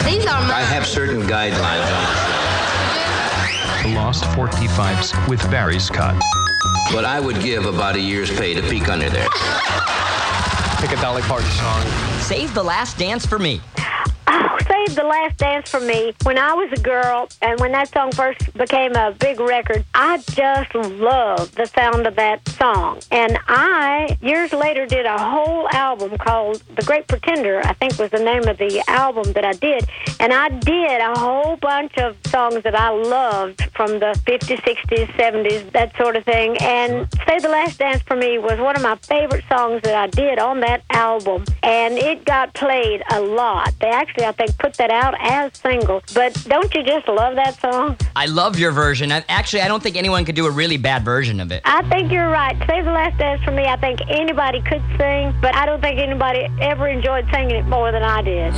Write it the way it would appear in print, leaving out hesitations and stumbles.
These are mine. I have certain guidelines on The Lost 45s with Barry's Cut. but I would give about a year's pay to peek under there. Pick a Dolly Parton song. Save the Last Dance for Me. Oh, Save the Last Dance for Me. When I was a girl, and when that song first became a big record, I just loved the sound of that song. And I, years later, did a whole album called The Great Pretender, I think was the name of the album that I did. And I did a whole bunch of songs that I loved from the 50s, 60s, 70s, that sort of thing. And Save the Last Dance for Me was one of my favorite songs that I did on that album. And it got played a lot. They actually, I think, put that out as single. But don't you just love that song? I love your version. Actually, I don't think anyone could do a really bad version of it. I think you're right. Save the Last Dance for Me, I think anybody could sing, but I don't think anybody ever enjoyed singing it more than I did.